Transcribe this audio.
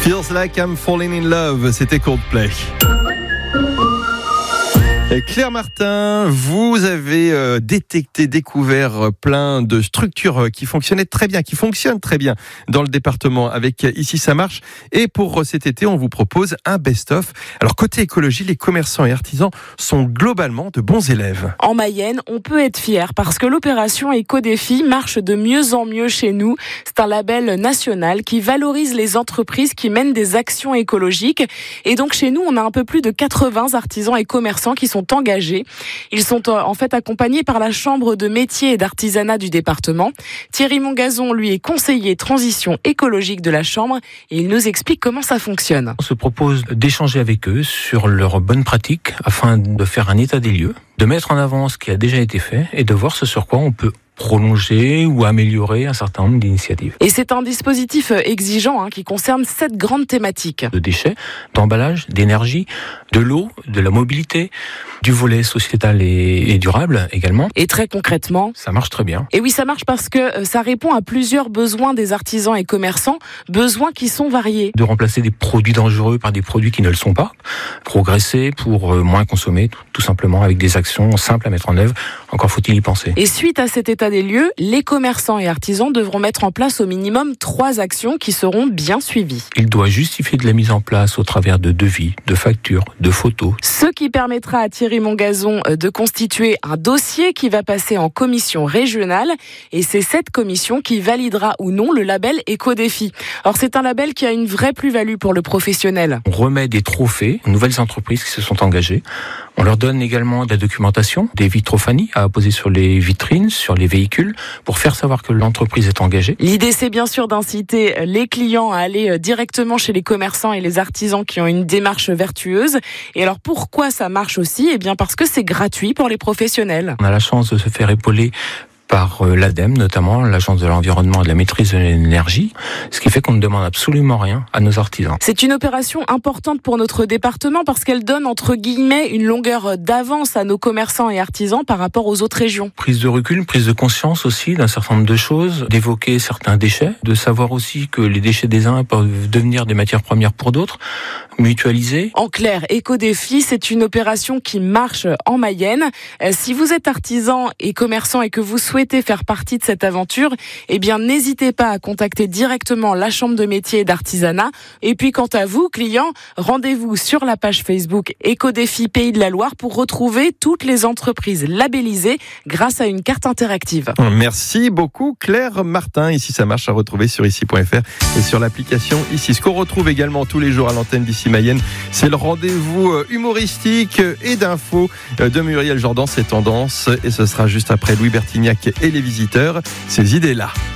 Feels Like I'm Falling in Love, c'était Coldplay. Claire Martin, vous avez découvert plein de structures qui fonctionnent très bien dans le département avec Ici ça marche. Et pour cet été, on vous propose un best-of. Alors côté écologie, les commerçants et artisans sont globalement de bons élèves. En Mayenne, on peut être fier parce que l'opération Éco-Défi marche de mieux en mieux chez nous. C'est un label national qui valorise les entreprises qui mènent des actions écologiques. Et donc chez nous, on a un peu plus de 80 artisans et commerçants qui sont engagés. Ils sont en fait accompagnés par la Chambre de métiers et d'artisanat du département. Thierry Mongazon, lui, est conseiller transition écologique de la Chambre et il nous explique comment ça fonctionne. On se propose d'échanger avec eux sur leurs bonnes pratiques afin de faire un état des lieux, de mettre en avant ce qui a déjà été fait et de voir ce sur quoi on peut prolonger ou améliorer un certain nombre d'initiatives. Et c'est un dispositif exigeant qui concerne 7 grandes thématiques. De déchets, d'emballage, d'énergie, de l'eau, de la mobilité, du volet sociétal et durable également. Et très concrètement, ça marche très bien. Et oui, ça marche parce que ça répond à plusieurs besoins des artisans et commerçants, besoins qui sont variés. De remplacer des produits dangereux par des produits qui ne le sont pas, progresser pour moins consommer, tout simplement avec des actions simples à mettre en œuvre. Encore faut-il y penser. Et suite à cet état des lieux, les commerçants et artisans devront mettre en place au minimum 3 actions qui seront bien suivies. Il doit justifier de la mise en place au travers de devis, de factures, de photos. Ce qui permettra à Thierry Mongazon de constituer un dossier qui va passer en commission régionale et c'est cette commission qui validera ou non le label Éco-Défi. Alors c'est un label qui a une vraie plus-value pour le professionnel. On remet des trophées aux nouvelles entreprises qui se sont engagées. On leur donne également de la documentation, des vitrophanies à poser sur les vitrines, sur les véhicules, pour faire savoir que l'entreprise est engagée. L'idée, c'est bien sûr d'inciter les clients à aller directement chez les commerçants et les artisans qui ont une démarche vertueuse. Et alors, pourquoi ça marche aussi ? Eh bien, parce que c'est gratuit pour les professionnels. On a la chance de se faire épauler par l'ADEME, notamment l'Agence de l'environnement et de la maîtrise de l'énergie, ce qui fait qu'on ne demande absolument rien à nos artisans. C'est une opération importante pour notre département parce qu'elle donne, entre guillemets, une longueur d'avance à nos commerçants et artisans par rapport aux autres régions. Prise de recul, prise de conscience aussi d'un certain nombre de choses, d'évoquer certains déchets, de savoir aussi que les déchets des uns peuvent devenir des matières premières pour d'autres, mutualiser. En clair, Éco-Défi, c'est une opération qui marche en Mayenne. Si vous êtes artisan et commerçant et que vous souhaitez faire partie de cette aventure, eh bien, n'hésitez pas à contacter directement la Chambre de métiers et d'artisanat. Et puis, quant à vous, clients, rendez-vous sur la page Facebook Éco-Défi Pays de la Loire pour retrouver toutes les entreprises labellisées grâce à une carte interactive. Merci beaucoup, Claire Martin. Ici, ça marche à retrouver sur ici.fr et sur l'application Ici. Ce qu'on retrouve également tous les jours à l'antenne d'Ici Mayenne, c'est le rendez-vous humoristique et d'infos de Muriel Jordan, c'est Tendance. Et ce sera juste après Louis Bertignac et les visiteurs, ces idées-là.